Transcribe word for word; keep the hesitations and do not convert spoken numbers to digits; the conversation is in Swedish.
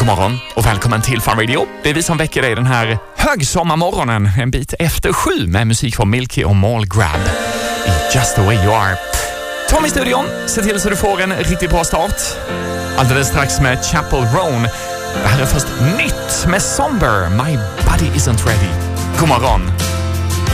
God morgon och välkommen till Fun Radio. Det är vi som väcker dig den här högsommarmorgonen en bit efter sju med musik från Milky och Mall Grab i Just the way you are. Tom i studion, se till så du får en riktigt bra start. Alldeles strax med Chapel Roan. Det här är först nytt med Somber, My Body Isn't Ready. God morgon.